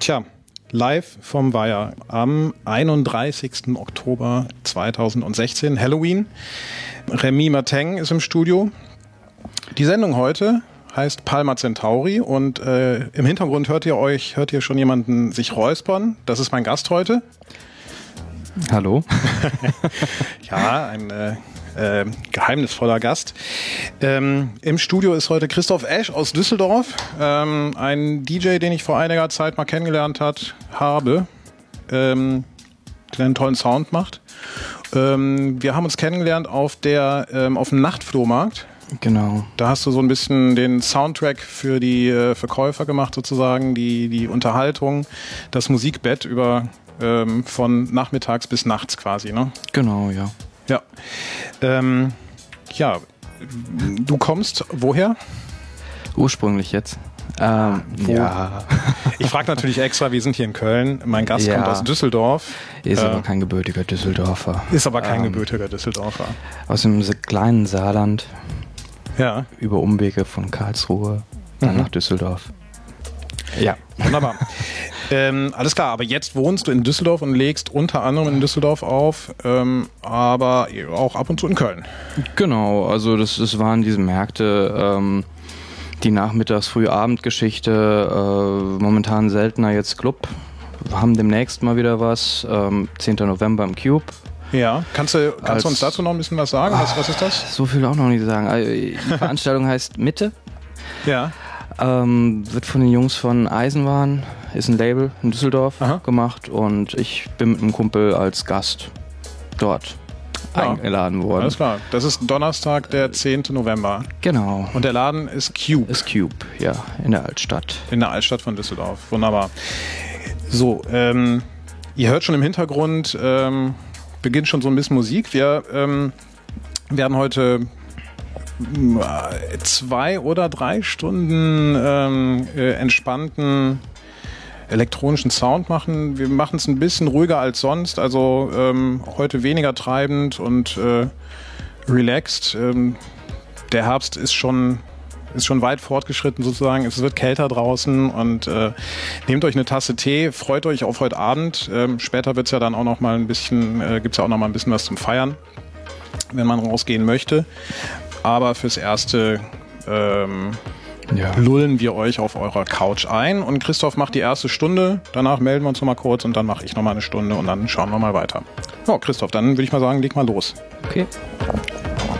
Tja, live vom Weiher am 31. Oktober 2016, Halloween. Remy Martin ist im Studio. Die Sendung heute heißt Palma Centauri und im Hintergrund hört ihr schon jemanden sich räuspern. Das ist mein Gast heute. Hallo. Ja, ein geheimnisvoller Gast. Im Studio ist heute Christoph Esch aus Düsseldorf, ein DJ, den ich vor einiger Zeit mal kennengelernt habe, der einen tollen Sound macht. Wir haben uns kennengelernt auf dem Nachtflohmarkt. Genau. Da hast du so ein bisschen den Soundtrack für die Verkäufer gemacht, sozusagen, die Unterhaltung, das Musikbett von nachmittags bis nachts quasi, ne? Genau, ja. Ja. Du kommst woher? Ursprünglich jetzt. Wo? Ja. Ich frage natürlich extra, wir sind hier in Köln. Mein Gast kommt aus Düsseldorf. Ist aber kein gebürtiger Düsseldorfer. Gebürtiger Düsseldorfer. Aus dem kleinen Saarland. Ja. Über Umwege von Karlsruhe dann nach Düsseldorf. Ja. Wunderbar. Alles klar, aber jetzt wohnst du in Düsseldorf und legst unter anderem in Düsseldorf auf, aber auch ab und zu in Köln. Genau, also das waren diese Märkte, die Nachmittags-Früh-Abend-Geschichte, momentan seltener jetzt Club. Wir haben demnächst mal wieder was, 10. November im Cube. Ja, kannst du uns dazu noch ein bisschen was sagen? Was ist das? So viel auch noch nicht sagen. Die Veranstaltung heißt Mitte. Ja. Wird von den Jungs von Eisenwahn, ist ein Label in Düsseldorf gemacht und ich bin mit einem Kumpel als Gast dort eingeladen worden. Alles klar, das ist Donnerstag, der 10. November. Genau. Und der Laden ist Cube. Ist Cube, ja, in der Altstadt. In der Altstadt von Düsseldorf, wunderbar. So, ihr hört schon im Hintergrund, beginnt schon so ein bisschen Musik. Wir werden heute 2 oder 3 Stunden entspannten elektronischen Sound machen. Wir machen es ein bisschen ruhiger als sonst, also heute weniger treibend und relaxed. Der Herbst ist schon weit fortgeschritten sozusagen. Es wird kälter draußen und nehmt euch eine Tasse Tee, freut euch auf heute Abend. Später wird's ja dann auch noch mal ein bisschen, gibt's ja auch noch mal ein bisschen was zum Feiern, wenn man rausgehen möchte. Aber fürs Erste lullen wir euch auf eurer Couch ein und Christoph macht die erste Stunde, danach melden wir uns noch mal kurz und dann mache ich noch mal eine Stunde und dann schauen wir mal weiter. Ja, Christoph, dann würde ich mal sagen, leg mal los. Okay.